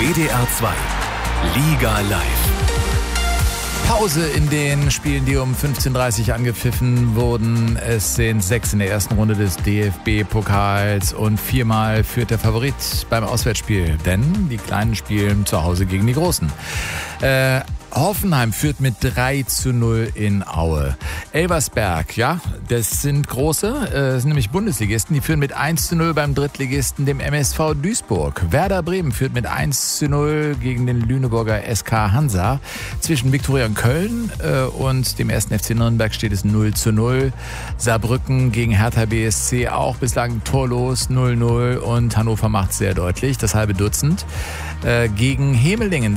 WDR 2 Liga live. Pause in den Spielen, die um 15:30 Uhr angepfiffen wurden. Es sind 6 in der ersten Runde des DFB-Pokals und 4-mal führt der Favorit beim Auswärtsspiel. Denn die Kleinen spielen zu Hause gegen die Großen. Hoffenheim führt mit 3:0 in Aue. Elversberg, ja, das sind große, das sind nämlich Bundesligisten, die führen mit 1:0 beim Drittligisten, dem MSV Duisburg. Werder Bremen führt mit 1:0 gegen den Lüneburger SK Hansa. Zwischen Viktoria Köln und dem 1. FC Nürnberg steht es 0:0. Saarbrücken gegen Hertha BSC auch bislang torlos 0:0 und Hannover macht sehr deutlich, das halbe Dutzend. Gegen Hemelingen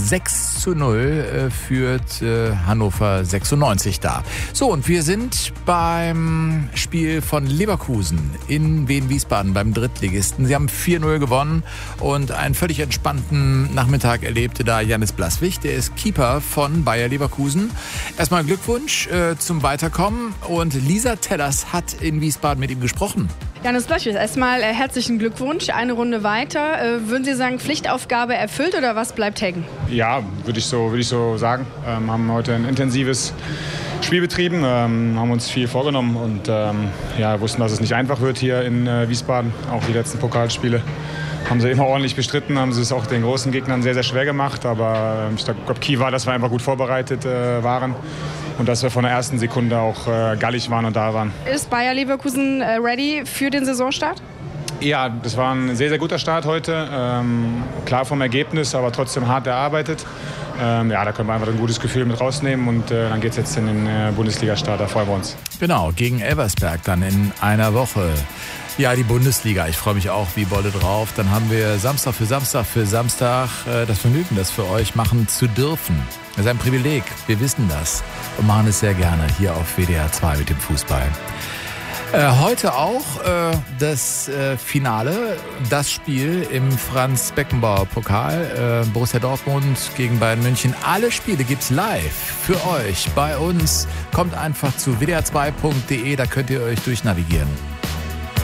6:0 führt Hannover 96 da. So, und wir sind beim Spiel von Leverkusen in Wien-Wiesbaden beim Drittligisten. Sie haben 4:0 gewonnen und einen völlig entspannten Nachmittag erlebte da Jannis Blaswig. Der ist Keeper von Bayer Leverkusen. Erstmal Glückwunsch zum Weiterkommen und Lisa Tellers hat in Wiesbaden mit ihm gesprochen. Jannis Blaswig, erstmal herzlichen Glückwunsch. Eine Runde weiter. Würden Sie sagen, Pflichtaufgabe erfüllt oder was bleibt hängen? Ja, würde ich so sagen. Haben heute ein intensives Spiel betrieben, haben uns viel vorgenommen und wussten, dass es nicht einfach wird hier in Wiesbaden. Auch die letzten Pokalspiele haben sie immer ordentlich bestritten, haben sie es auch den großen Gegnern sehr, sehr schwer gemacht. Aber ich glaube, Key war, dass wir einfach gut vorbereitet waren. Und dass wir von der ersten Sekunde auch gallig waren und da waren. Ist Bayer Leverkusen ready für den Saisonstart? Ja, das war ein sehr, sehr guter Start heute. Klar vom Ergebnis, aber trotzdem hart erarbeitet. Da können wir einfach ein gutes Gefühl mit rausnehmen und dann geht es jetzt in den Bundesliga-Start, da freuen wir uns. Genau, gegen Elversberg dann in einer Woche. Ja, die Bundesliga, ich freue mich auch wie Bolle drauf. Dann haben wir Samstag für Samstag das Vergnügen, das für euch machen zu dürfen. Das ist ein Privileg, wir wissen das und machen es sehr gerne hier auf WDR 2 mit dem Fußball. Heute auch das Finale, das Spiel im Franz-Beckenbauer-Pokal. Borussia Dortmund gegen Bayern München. Alle Spiele gibt's live für euch bei uns. Kommt einfach zu wdr2.de, da könnt ihr euch durchnavigieren.